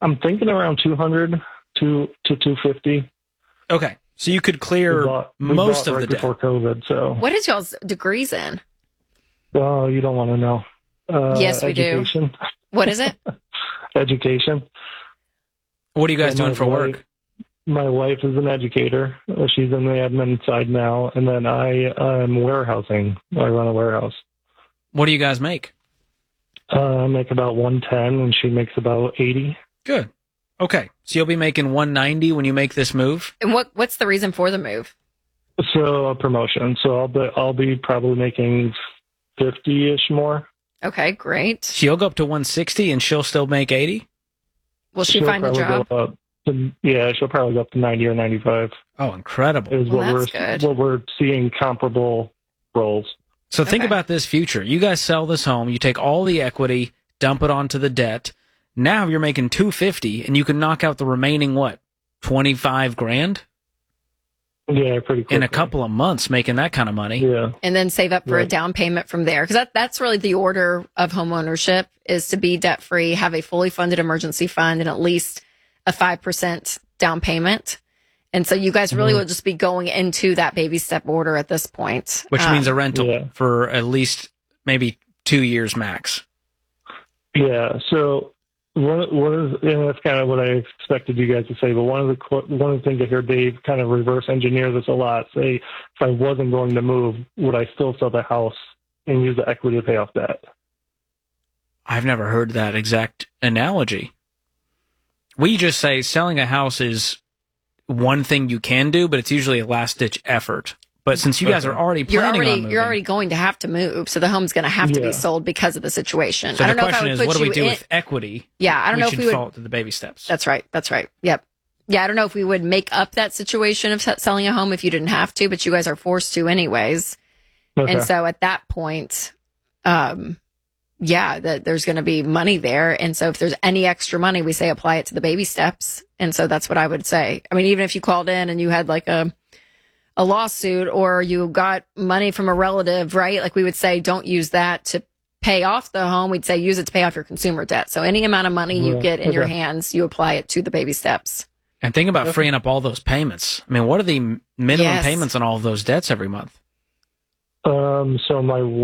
I'm thinking around 200 to 250. Okay. So you could clear most of the debt before COVID. So what is y'all's degrees in? well, you don't want to know. Yes, we education. do. What is it? Education. What are you guys doing for work? My wife is an educator. She's in the admin side now, and then I am warehousing. I run a warehouse. What do you guys make? I make about 110, and she makes about 80. Good. Okay, so you'll be making 190 when you make this move. And what's the reason for the move? So a promotion. So I'll be probably making 50-ish more. Okay, great. She'll go up to 160, and she'll still make 80. Will she find a job? She'll probably go up to 90 or 95. Oh, incredible! Is what we're seeing comparable roles. So think about this future. You guys sell this home, you take all the equity, dump it onto the debt. Now you're making 250, and you can knock out the remaining 25 grand? Yeah, pretty quickly. In a couple of months, making that kind of money. Yeah, and then save up for a down payment from there, because that's really the order of home ownership: is to be debt free, have a fully funded emergency fund, and at least a 5% down payment. And so you guys really will just be going into that baby step order at this point. Which means a rental for at least maybe 2 years max. Yeah. So and that's kind of what I expected you guys to say. But one of the things I hear Dave kind of reverse engineer this a lot. Say, if I wasn't going to move, would I still sell the house and use the equity to pay off debt? I've never heard that exact analogy. We just say selling a house is one thing you can do, but it's usually a last-ditch effort. But since you guys are already planning on moving, you're already going to have to move, so the home's going to have to be sold because of the situation. So I don't the know question if I would is, put what do we you do in, with equity? Yeah, I don't know if we would fall to the baby steps. That's right. Yep. Yeah, I don't know if we would make up that situation of selling a home if you didn't have to, but you guys are forced to anyways. Okay. And so at that point, that there's going to be money there. And so if there's any extra money, we say apply it to the baby steps. And so that's what I would say. I mean, even if you called in and you had like a lawsuit or you got money from a relative, right? Like we would say, don't use that to pay off the home. We'd say use it to pay off your consumer debt. So any amount of money you get in your hands, you apply it to the baby steps. And think about freeing up all those payments. I mean, what are the minimum payments on all of those debts every month? So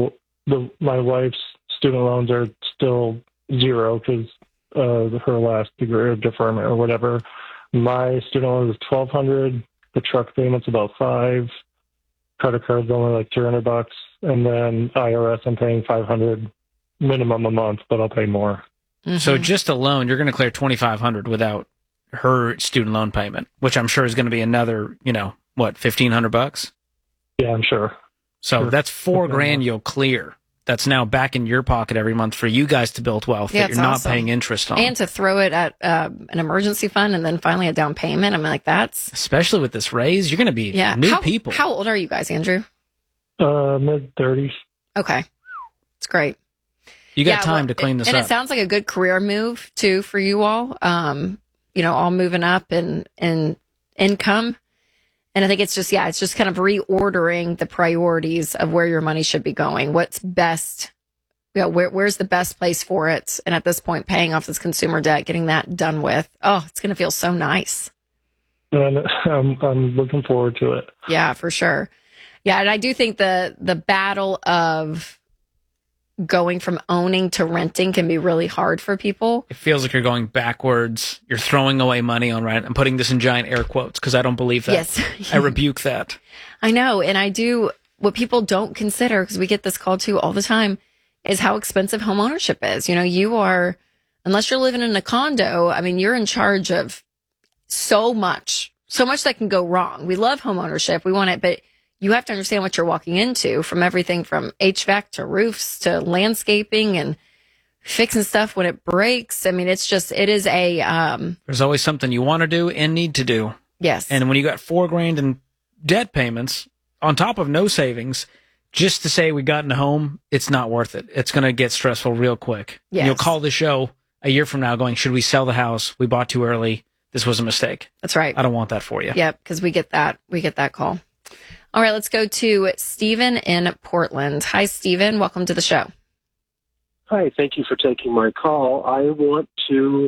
my wife's student loans are still zero because her last degree of deferment or whatever. My student loan is $1,200. The truck payment's about $5. Credit card's only like $200, and then IRS I'm paying $500 minimum a month, but I'll pay more. Mm-hmm. So just a loan, you're going to clear $2,500 without her student loan payment, which I'm sure is going to be another, $1,500. Yeah, I'm sure. So that's $4,000 you'll clear. That's now back in your pocket every month for you guys to build wealth that you're not paying interest on. And to throw it at an emergency fund and then finally a down payment. I mean, like that's... Especially with this raise, you're going to be new people. How old are you guys, Andrew? Mid-30s. Okay. It's great. You got time to clean this up. And it sounds like a good career move, too, for you all. All moving up in income. And I think it's just kind of reordering the priorities of where your money should be going. What's best, where's the best place for it? And at this point, paying off this consumer debt, getting that done with. Oh, it's going to feel so nice. And I'm looking forward to it. Yeah, for sure. Yeah, and I do think the battle of going from owning to renting can be really hard for people. It feels like you're going backwards. You're throwing away money on rent. I'm putting this in giant air quotes because I don't believe that. Yes. I rebuke that. I know. And I do. What people don't consider, because we get this call too all the time, is how expensive home ownership is. You are, unless you're living in a condo, I mean, you're in charge of so much that can go wrong. We love home ownership. We want it, but you have to understand what you're walking into, from everything from HVAC to roofs to landscaping and fixing stuff when it breaks. I mean, it is a... There's always something you want to do and need to do. Yes. And when you got $4,000 in debt payments on top of no savings, just to say we got in a home, it's not worth it. It's going to get stressful real quick. Yes. You'll call the show a year from now going, should we sell the house? We bought too early. This was a mistake. That's right. I don't want that for you. Yep, because we get that call. All right, let's go to Stephen in Portland. Hi, Stephen. Welcome to the show. Hi, thank you for taking my call. I want to